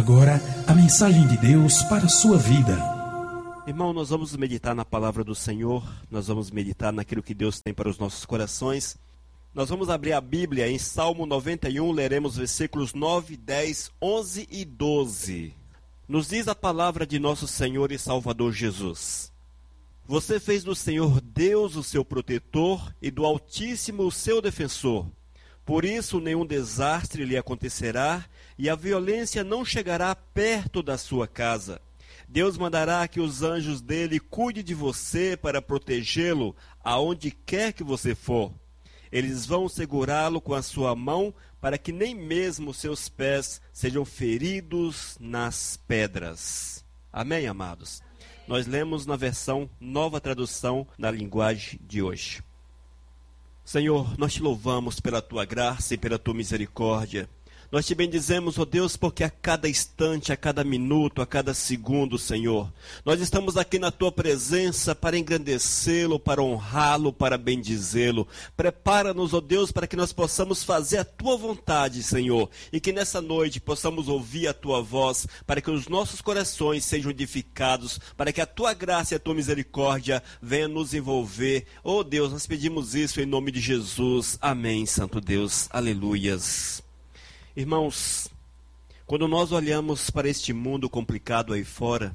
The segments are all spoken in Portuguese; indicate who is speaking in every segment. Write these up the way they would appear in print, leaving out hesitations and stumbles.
Speaker 1: agora a mensagem de Deus para a sua vida.
Speaker 2: Irmão, nós vamos meditar na palavra do Senhor, nós vamos meditar naquilo que Deus tem para os nossos corações. Nós vamos abrir a Bíblia em Salmo 91, leremos versículos 9, 10, 11 e 12. Nos diz a palavra de nosso Senhor e Salvador Jesus: Você fez do Senhor Deus o seu protetor e do Altíssimo o seu defensor. Por isso nenhum desastre lhe acontecerá e a violência não chegará perto da sua casa. Deus mandará que os anjos dele cuidem de você para protegê-lo aonde quer que você for. Eles vão segurá-lo com a sua mão para que nem mesmo seus pés sejam feridos nas pedras. Amém, amados? Nós lemos na versão Nova Tradução na linguagem de hoje. Senhor, nós te louvamos pela tua graça e pela tua misericórdia. Nós te bendizemos, ó Deus, porque a cada instante, a cada minuto, a cada segundo, Senhor, nós estamos aqui na tua presença para engrandecê-lo, para honrá-lo, para bendizê-lo. Prepara-nos, ó Deus, para que nós possamos fazer a tua vontade, Senhor, e que nessa noite possamos ouvir a tua voz, para que os nossos corações sejam edificados, para que a tua graça e a tua misericórdia venham nos envolver. Ó Deus, nós pedimos isso em nome de Jesus. Amém, Santo Deus. Aleluias. Irmãos, quando nós olhamos para este mundo complicado aí fora,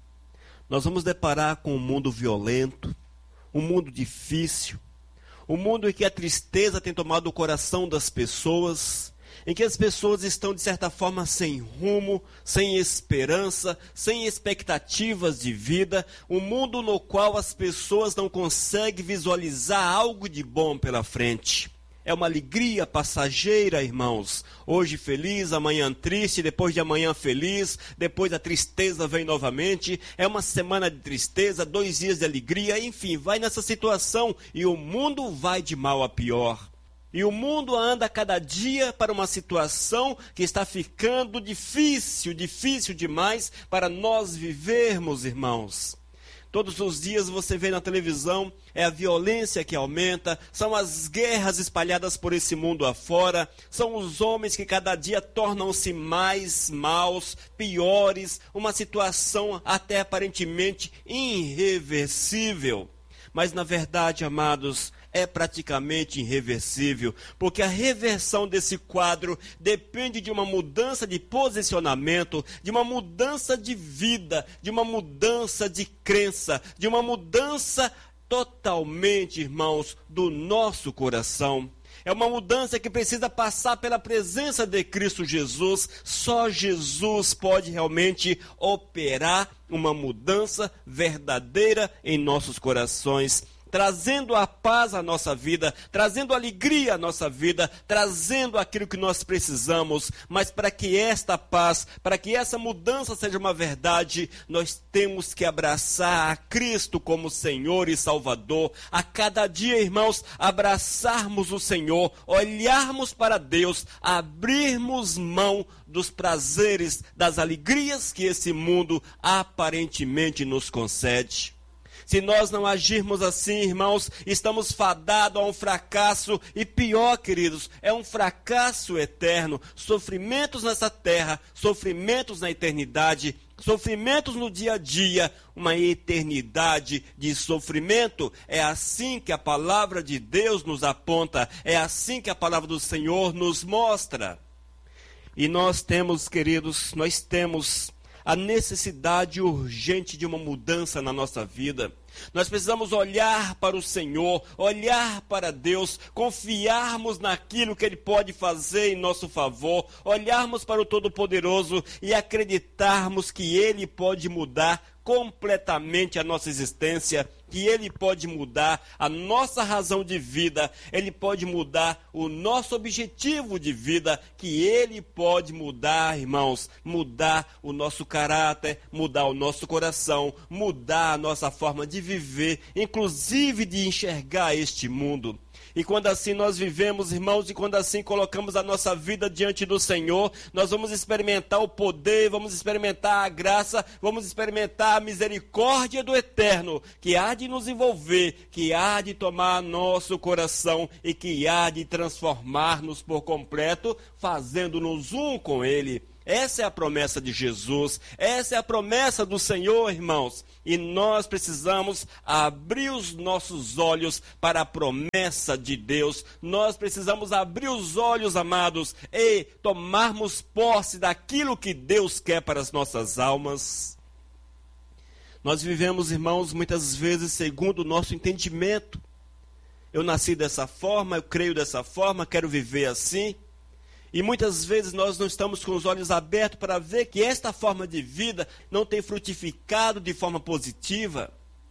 Speaker 2: nós vamos deparar com um mundo violento, um mundo difícil, um mundo em que a tristeza tem tomado o coração das pessoas, em que as pessoas estão de certa forma sem rumo, sem esperança, sem expectativas de vida, um mundo no qual as pessoas não conseguem visualizar algo de bom pela frente. É uma alegria passageira, irmãos. Hoje feliz, amanhã triste, depois de amanhã feliz, depois a tristeza vem novamente. É uma semana de tristeza, 2 dias de alegria, enfim, vai nessa situação e o mundo vai de mal a pior. E o mundo anda cada dia para uma situação que está ficando difícil demais para nós vivermos, irmãos. Todos os dias você vê na televisão, é a violência que aumenta, são as guerras espalhadas por esse mundo afora, são os homens que cada dia tornam-se mais maus, piores, uma situação até aparentemente irreversível. Mas na verdade, amados, é praticamente irreversível, porque a reversão desse quadro depende de uma mudança de posicionamento, de uma mudança de vida, de uma mudança de crença, de uma mudança totalmente, irmãos, do nosso coração. É uma mudança que precisa passar pela presença de Cristo Jesus. Só Jesus pode realmente operar uma mudança verdadeira em nossos corações, trazendo a paz à nossa vida, trazendo alegria à nossa vida, trazendo aquilo que nós precisamos. Mas para que esta paz, para que essa mudança seja uma verdade, nós temos que abraçar a Cristo como Senhor e Salvador. A cada dia, irmãos, abraçarmos o Senhor, olharmos para Deus, abrirmos mão dos prazeres, das alegrias que esse mundo aparentemente nos concede. Se nós não agirmos assim, irmãos, estamos fadados a um fracasso e pior, queridos, é um fracasso eterno. Sofrimentos nessa terra, sofrimentos na eternidade, sofrimentos no dia a dia, uma eternidade de sofrimento. É assim que a palavra de Deus nos aponta, é assim que a palavra do Senhor nos mostra. E nós temos, queridos, nós temos a necessidade urgente de uma mudança na nossa vida. Nós precisamos olhar para o Senhor, olhar para Deus, confiarmos naquilo que Ele pode fazer em nosso favor, olharmos para o Todo-Poderoso e acreditarmos que Ele pode mudar completamente a nossa existência, que Ele pode mudar a nossa razão de vida, Ele pode mudar o nosso objetivo de vida, que Ele pode mudar, irmãos, mudar o nosso caráter, mudar o nosso coração, mudar a nossa forma de viver, inclusive de enxergar este mundo. E quando assim nós vivemos, irmãos, e quando assim colocamos a nossa vida diante do Senhor, nós vamos experimentar o poder, vamos experimentar a graça, vamos experimentar a misericórdia do Eterno, que há de nos envolver, que há de tomar nosso coração e que há de transformar-nos por completo, fazendo-nos um com Ele. Essa é a promessa de Jesus, essa é a promessa do Senhor, irmãos. E nós precisamos abrir os nossos olhos para a promessa de Deus. Nós precisamos abrir os olhos, amados, e tomarmos posse daquilo que Deus quer para as nossas almas. Nós vivemos, irmãos, muitas vezes segundo o nosso entendimento. Eu nasci dessa forma, eu creio dessa forma, quero viver assim. E muitas vezes nós não estamos com os olhos abertos para ver que esta forma de vida não tem frutificado de forma positiva.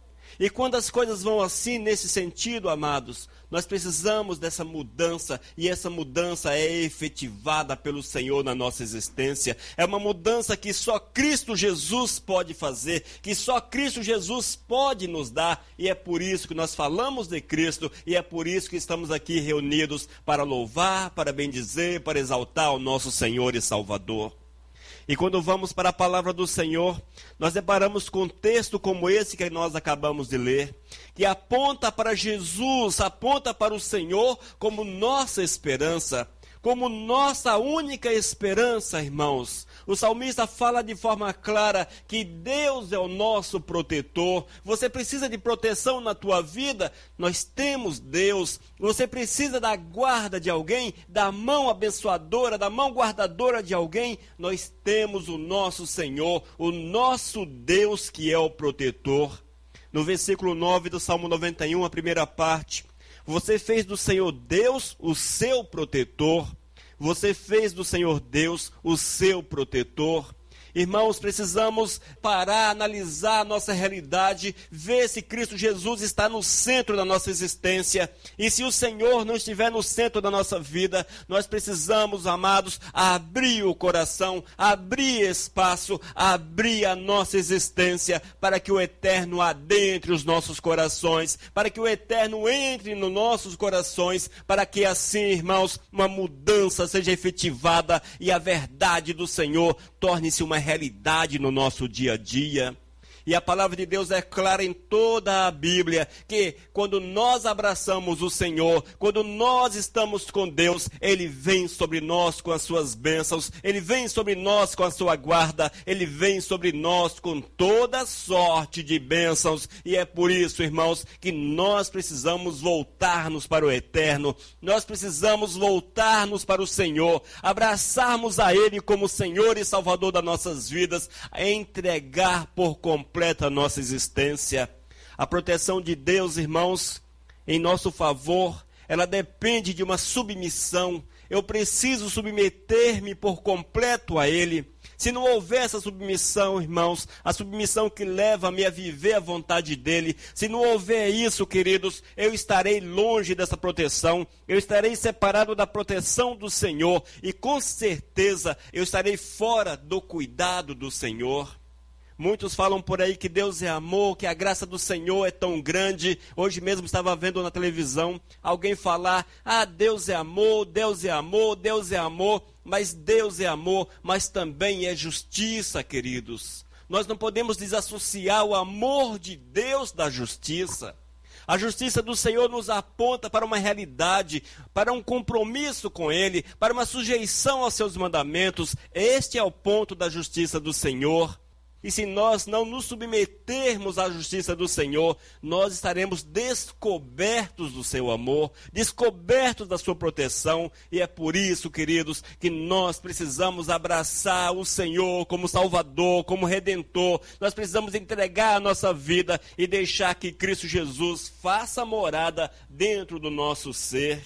Speaker 2: E quando as coisas vão assim, nesse sentido, amados, nós precisamos dessa mudança, e essa mudança é efetivada pelo Senhor na nossa existência. É uma mudança que só Cristo Jesus pode fazer, que só Cristo Jesus pode nos dar, e é por isso que nós falamos de Cristo, e é por isso que estamos aqui reunidos para louvar, para bendizer, para exaltar o nosso Senhor e Salvador. E quando vamos para a palavra do Senhor, nós deparamos com um texto como esse que nós acabamos de ler, que aponta para Jesus, aponta para o Senhor como nossa esperança, como nossa única esperança, irmãos. O salmista fala de forma clara que Deus é o nosso protetor. Você precisa de proteção na tua vida? Nós temos Deus. Você precisa da guarda de alguém, da mão abençoadora, da mão guardadora de alguém? Nós temos o nosso Senhor, o nosso Deus que é o protetor. No versículo 9 do Salmo 91, a primeira parte: você fez do Senhor Deus o seu protetor. Você fez do Senhor Deus o seu protetor. Irmãos, precisamos parar, analisar a nossa realidade, ver se Cristo Jesus está no centro da nossa existência. E se o Senhor não estiver no centro da nossa vida, nós precisamos, amados, abrir o coração, abrir espaço, abrir a nossa existência para que o Eterno adentre os nossos corações, para que o Eterno entre nos nossos corações, para que assim, irmãos, uma mudança seja efetivada e a verdade do Senhor torne-se uma realidade no nosso dia a dia. E a palavra de Deus é clara em toda a Bíblia, que quando nós abraçamos o Senhor, quando nós estamos com Deus, Ele vem sobre nós com as suas bênçãos, Ele vem sobre nós com a sua guarda, Ele vem sobre nós com toda sorte de bênçãos. E é por isso, irmãos, que nós precisamos voltar-nos para o Eterno, nós precisamos voltar-nos para o Senhor, abraçarmos a Ele como Senhor e Salvador das nossas vidas, entregar por completo a nossa existência. A proteção de Deus, irmãos, em nosso favor, ela depende de uma submissão. Eu preciso submeter-me por completo a Ele. Se não houver essa submissão, irmãos, a submissão que leva-me a viver a vontade dEle, se não houver isso, queridos, eu estarei longe dessa proteção, eu estarei separado da proteção do Senhor e com certeza eu estarei fora do cuidado do Senhor. Muitos falam por aí que Deus é amor, que a graça do Senhor é tão grande. Hoje mesmo estava vendo na televisão alguém falar: Deus é amor, Deus é amor, Deus é amor. Mas Deus é amor, mas também é justiça, queridos. Nós não podemos desassociar o amor de Deus da justiça. A justiça do Senhor nos aponta para uma realidade, para um compromisso com Ele, para uma sujeição aos seus mandamentos. Este é o ponto da justiça do Senhor. E se nós não nos submetermos à justiça do Senhor, nós estaremos descobertos do seu amor, descobertos da sua proteção. E é por isso, queridos, que nós precisamos abraçar o Senhor como Salvador, como Redentor. Nós precisamos entregar a nossa vida e deixar que Cristo Jesus faça morada dentro do nosso ser.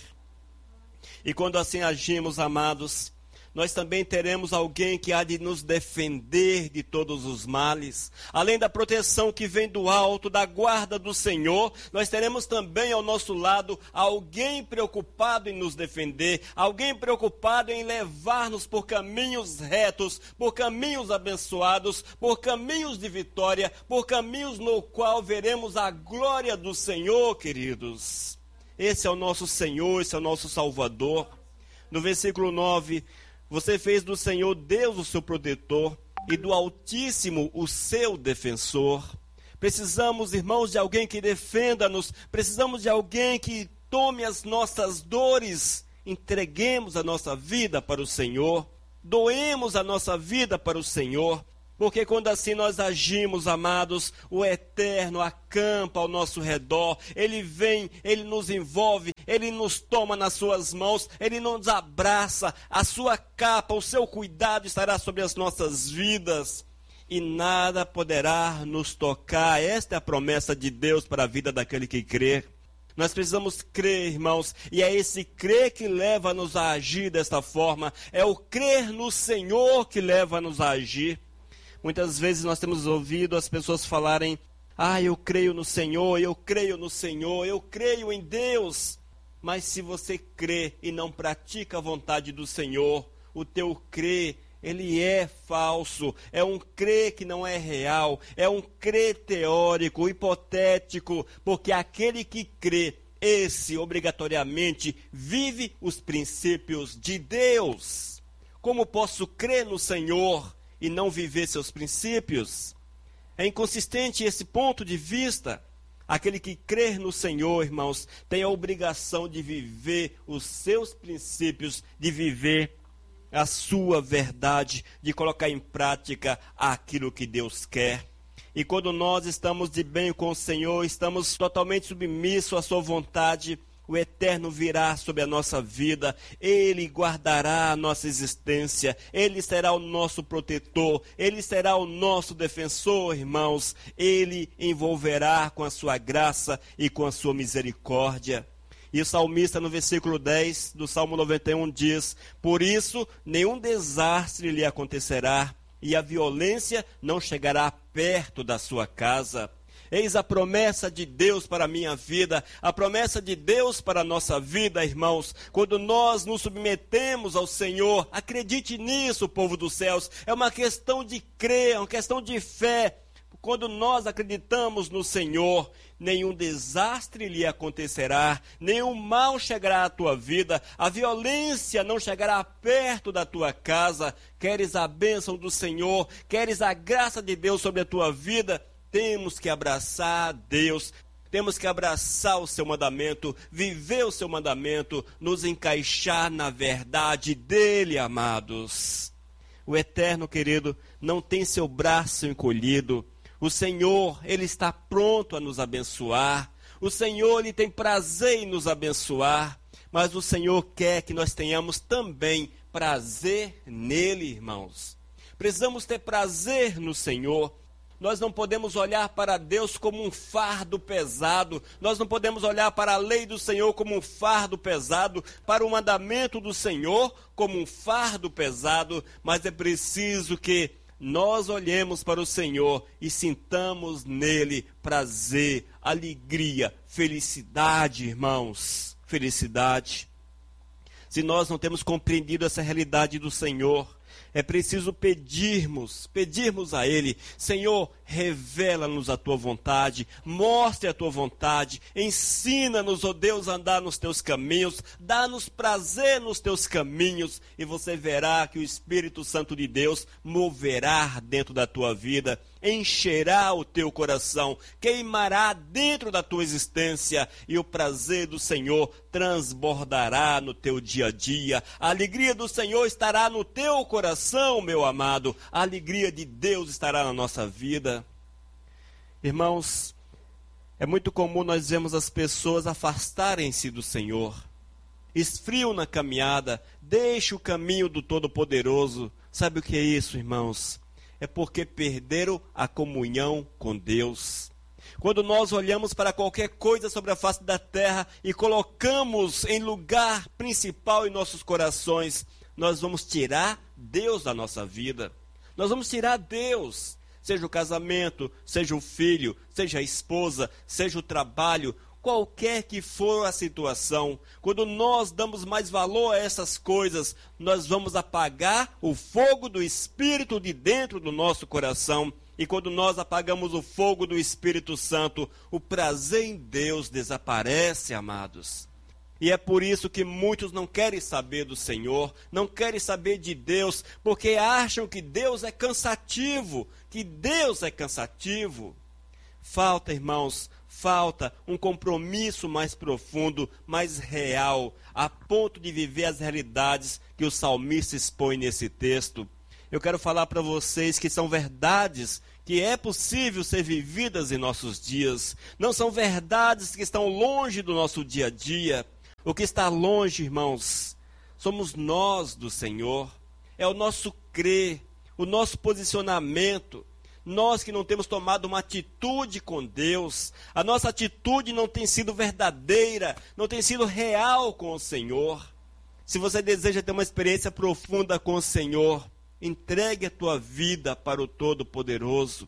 Speaker 2: E quando assim agimos, amados, nós também teremos alguém que há de nos defender de todos os males. Além da proteção que vem do alto, da guarda do Senhor, nós teremos também ao nosso lado alguém preocupado em nos defender, alguém preocupado em levar-nos por caminhos retos, por caminhos abençoados, por caminhos de vitória, por caminhos no qual veremos a glória do Senhor, queridos. Esse é o nosso Senhor, esse é o nosso Salvador. No versículo 9... você fez do Senhor Deus o seu protetor e do Altíssimo o seu defensor. Precisamos, irmãos, de alguém que defenda-nos. Precisamos de alguém que tome as nossas dores. Entreguemos a nossa vida para o Senhor. doemos a nossa vida para o Senhor, porque quando assim nós agimos, amados, o Eterno acampa ao nosso redor, Ele vem, Ele nos envolve, Ele nos toma nas suas mãos, Ele nos abraça, a sua capa, o seu cuidado estará sobre as nossas vidas, e nada poderá nos tocar. Esta é a promessa de Deus para a vida daquele que crê. Nós precisamos crer, irmãos, e é esse crer que leva-nos a agir desta forma, é o crer no Senhor que leva-nos a agir. Muitas vezes nós temos ouvido as pessoas falarem: eu creio no Senhor, eu creio no Senhor, eu creio em Deus. Mas se você crê e não pratica a vontade do Senhor, o teu crer, ele é falso, é um crer que não é real, é um crer teórico, hipotético, porque aquele que crê, esse obrigatoriamente vive os princípios de Deus. Como posso crer no Senhor e não viver seus princípios? É inconsistente esse ponto de vista. Aquele que crê no Senhor, irmãos, tem a obrigação de viver os seus princípios, de viver a sua verdade, de colocar em prática aquilo que Deus quer. E quando nós estamos de bem com o Senhor, estamos totalmente submissos à sua vontade, o Eterno virá sobre a nossa vida, Ele guardará a nossa existência, Ele será o nosso protetor, Ele será o nosso defensor, irmãos. Ele envolverá com a sua graça e com a sua misericórdia. E o salmista no versículo 10 do Salmo 91 diz: por isso nenhum desastre lhe acontecerá, e a violência não chegará perto da sua casa. Eis a promessa de Deus para a minha vida, a promessa de Deus para a nossa vida, irmãos. Quando nós nos submetemos ao Senhor, acredite nisso, povo dos céus, é uma questão de crer, é uma questão de fé. Quando nós acreditamos no Senhor, nenhum desastre lhe acontecerá, nenhum mal chegará à tua vida, a violência não chegará perto da tua casa. Queres a bênção do Senhor, queres a graça de Deus sobre a tua vida? Temos que abraçar a Deus, temos que abraçar o seu mandamento, viver o seu mandamento, nos encaixar na verdade dele, amados. O Eterno, querido, não tem seu braço encolhido. O Senhor, Ele está pronto a nos abençoar. O Senhor, Ele tem prazer em nos abençoar. Mas o Senhor quer que nós tenhamos também prazer nele, irmãos. Precisamos ter prazer no Senhor. Nós não podemos olhar para Deus como um fardo pesado. Nós não podemos olhar para a lei do Senhor como um fardo pesado, para o mandamento do Senhor como um fardo pesado. Mas é preciso que nós olhemos para o Senhor e sintamos nele prazer, alegria, felicidade, irmãos. Felicidade. Se nós não temos compreendido essa realidade do Senhor, é preciso pedirmos a Ele: Senhor, revela-nos a Tua vontade, mostre a Tua vontade, ensina-nos, ó Deus, a andar nos Teus caminhos, dá-nos prazer nos Teus caminhos, e você verá que o Espírito Santo de Deus moverá dentro da tua vida, encherá o teu coração, queimará dentro da tua existência, e o prazer do Senhor transbordará no teu dia a dia. A alegria do Senhor estará no teu coração, meu amado. A alegria de Deus estará na nossa vida. Irmãos, é muito comum nós vermos as pessoas afastarem-se do Senhor, esfriam na caminhada, deixam o caminho do Todo-Poderoso. Sabe o que é isso, irmãos? É porque perderam a comunhão com Deus. Quando nós olhamos para qualquer coisa sobre a face da terra e colocamos em lugar principal em nossos corações, nós vamos tirar Deus da nossa vida. Nós vamos tirar Deus, seja o casamento, seja o filho, seja a esposa, seja o trabalho, qualquer que for a situação. Quando nós damos mais valor a essas coisas, nós vamos apagar o fogo do Espírito de dentro do nosso coração. E quando nós apagamos o fogo do Espírito Santo, o prazer em Deus desaparece, amados. E é por isso que muitos não querem saber do Senhor, não querem saber de Deus, porque acham que Deus é cansativo, Falta, irmãos, falta um compromisso mais profundo, mais real, a ponto de viver as realidades que o salmista expõe nesse texto. Eu quero falar para vocês que são verdades que é possível ser vividas em nossos dias. Não são verdades que estão longe do nosso dia a dia. O que está longe, irmãos, somos nós do Senhor. É o nosso crer, o nosso posicionamento. Nós que não temos tomado uma atitude com Deus, a nossa atitude não tem sido verdadeira, não tem sido real com o Senhor. Se você deseja ter uma experiência profunda com o Senhor, entregue a tua vida para o Todo-Poderoso.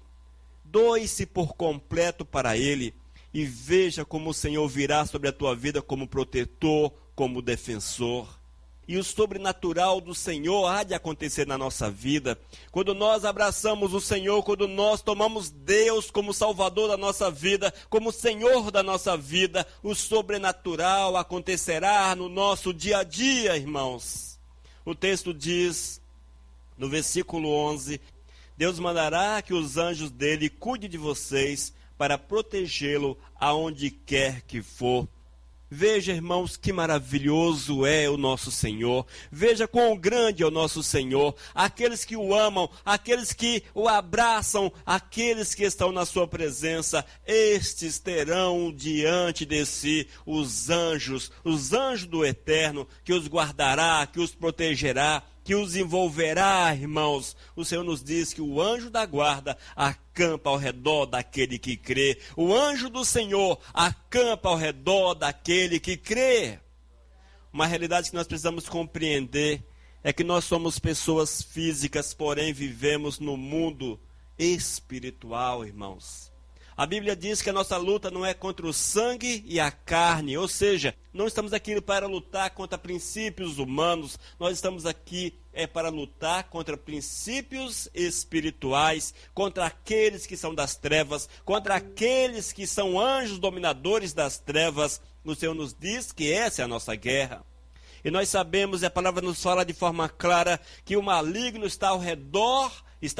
Speaker 2: Doe-se por completo para Ele e veja como o Senhor virá sobre a tua vida como protetor, como defensor. E o sobrenatural do Senhor há de acontecer na nossa vida. Quando nós abraçamos o Senhor, quando nós tomamos Deus como Salvador da nossa vida, como Senhor da nossa vida, o sobrenatural acontecerá no nosso dia a dia, irmãos. O texto diz, no versículo 11, Deus mandará que os anjos dele cuidem de vocês para protegê-lo aonde quer que for. Veja, irmãos, que maravilhoso é o nosso Senhor. Veja quão grande é o nosso Senhor. Aqueles que o amam, aqueles que o abraçam, aqueles que estão na sua presença, estes terão diante de si os anjos do Eterno, que os guardará, que os protegerá, que os envolverá, irmãos. O Senhor nos diz que o anjo da guarda acampa ao redor daquele que crê. O anjo do Senhor acampa ao redor daquele que crê. Uma realidade que nós precisamos compreender é que nós somos pessoas físicas, porém vivemos no mundo espiritual, irmãos. A Bíblia diz que a nossa luta não é contra o sangue e a carne, ou seja, não estamos aqui para lutar contra princípios humanos, nós estamos aqui para lutar contra princípios espirituais, contra aqueles que são das trevas, contra aqueles que são anjos dominadores das trevas. O Senhor nos diz que essa é a nossa guerra. E nós sabemos, e a palavra nos fala de forma clara, que o maligno está ao redor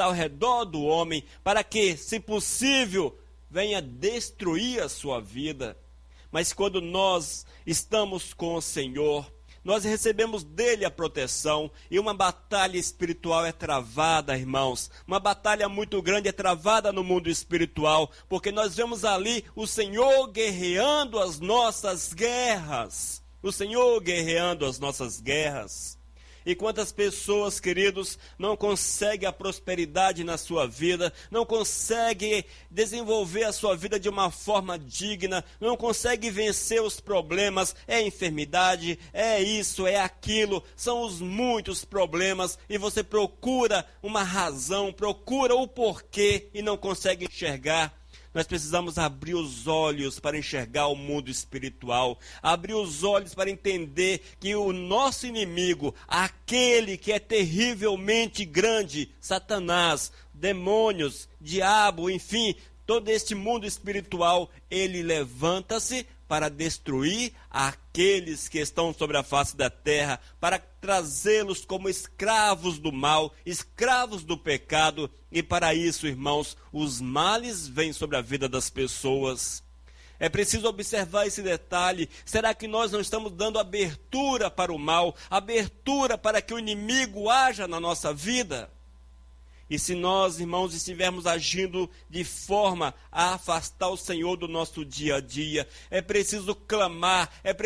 Speaker 2: do homem, para que, se possível, venha destruir a sua vida. Mas quando nós estamos com o Senhor, nós recebemos dele a proteção, e uma batalha espiritual é travada, irmãos. Uma batalha muito grande é travada no mundo espiritual, porque nós vemos ali o Senhor guerreando as nossas guerras. O Senhor guerreando as nossas guerras. E quantas pessoas, queridos, não conseguem a prosperidade na sua vida, não conseguem desenvolver a sua vida de uma forma digna, não conseguem vencer os problemas, é a enfermidade, é isso, é aquilo, são os muitos problemas, e você procura uma razão, procura o porquê e não consegue enxergar. Nós precisamos abrir os olhos para enxergar o mundo espiritual, abrir os olhos para entender que o nosso inimigo, aquele que é terrivelmente grande, Satanás, demônios, diabo, enfim, todo este mundo espiritual, ele levanta-se para destruir aqueles que estão sobre a face da terra, para trazê-los como escravos do mal, escravos do pecado. E para isso, irmãos, os males vêm sobre a vida das pessoas. É preciso observar esse detalhe. Será que nós não estamos dando abertura para o mal, abertura para que o inimigo haja na nossa vida? E se nós, irmãos, estivermos agindo de forma a afastar o Senhor do nosso dia a dia, é preciso clamar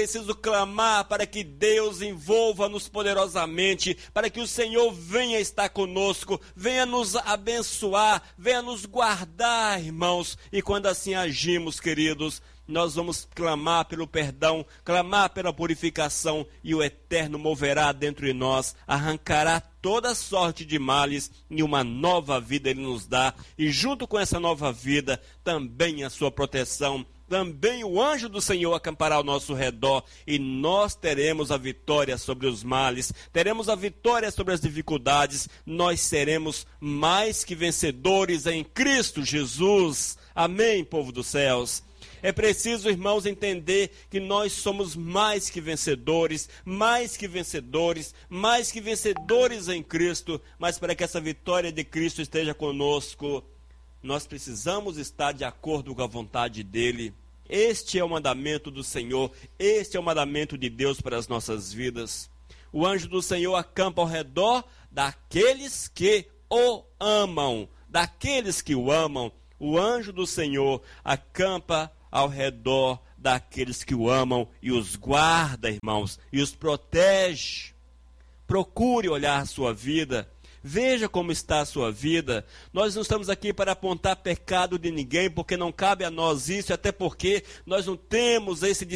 Speaker 2: para que Deus envolva-nos poderosamente, para que o Senhor venha estar conosco, venha nos abençoar, venha nos guardar, irmãos. E quando assim agimos, queridos, nós vamos clamar pelo perdão, clamar pela purificação, e o Eterno moverá dentro de nós, arrancará toda sorte de males, e uma nova vida Ele nos dá, e junto com essa nova vida, também a sua proteção, também o anjo do Senhor acampará ao nosso redor, e nós teremos a vitória sobre os males, teremos a vitória sobre as dificuldades, nós seremos mais que vencedores em Cristo Jesus. Amém, povo dos céus? É preciso, irmãos, entender que nós somos mais que vencedores, mais que vencedores, mais que vencedores em Cristo, mas para que essa vitória de Cristo esteja conosco, nós precisamos estar de acordo com a vontade dEle. Este é o mandamento do Senhor, este é o mandamento de Deus para as nossas vidas. O anjo do Senhor acampa ao redor daqueles que o amam, daqueles que o amam. O anjo do Senhor acampa ao redor daqueles que o amam e os guarda, irmãos, e os protege. Procure olhar a sua vida. Veja como está a sua vida. Nós não estamos aqui para apontar pecado de ninguém, porque não cabe a nós isso, até porque nós não temos esse